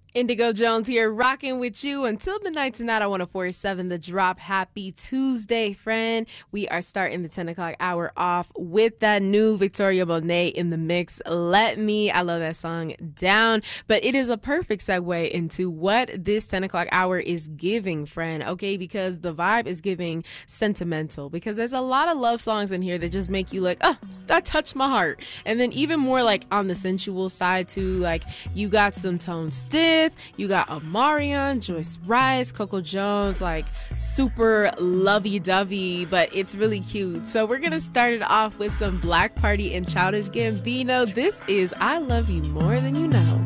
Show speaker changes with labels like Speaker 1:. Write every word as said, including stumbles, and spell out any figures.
Speaker 1: Indigo Jones here, rocking with you until midnight tonight on one oh four point seven The Drop. Happy Tuesday, friend. We are starting the ten o'clock hour off with that new Victoria Monet in the mix. Let Me, I love that song, down. But it is a perfect segue into what this ten o'clock hour is giving, friend, okay? Because the vibe is giving sentimental, because there's a lot of love songs in here that just make you like, oh, that touched my heart. And then even more like on the sensual side too, like you got some Tone Stith, you got Omarion, Joyce Rice, Coco Jones, like super lovey-dovey, but it's really cute. So we're gonna start it off with some Black Party and Childish Gambino. This is I Love You More Than You Know.